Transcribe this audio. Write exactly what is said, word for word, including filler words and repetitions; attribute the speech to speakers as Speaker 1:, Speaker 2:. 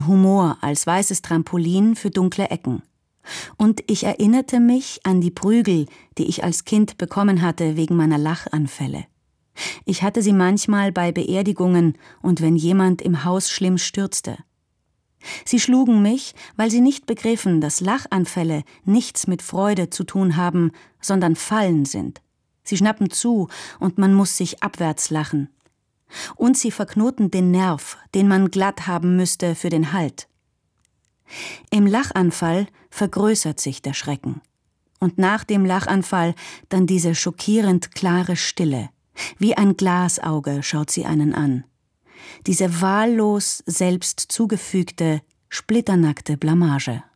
Speaker 1: Humor als weißes Trampolin für dunkle Ecken. Und ich erinnerte mich an die Prügel, die ich als Kind bekommen hatte wegen meiner Lachanfälle. Ich hatte sie manchmal bei Beerdigungen und wenn jemand im Haus schlimm stürzte. Sie schlugen mich, weil sie nicht begriffen, dass Lachanfälle nichts mit Freude zu tun haben, sondern Fallen sind. Sie schnappen zu und man muss sich abwärts lachen. Und sie verknoten den Nerv, den man glatt haben müsste für den Halt. Im Lachanfall vergrößert sich der Schrecken. Und nach dem Lachanfall dann diese schockierend klare Stille. Wie ein Glasauge schaut sie einen an. Diese wahllos selbst zugefügte, splitternackte Blamage.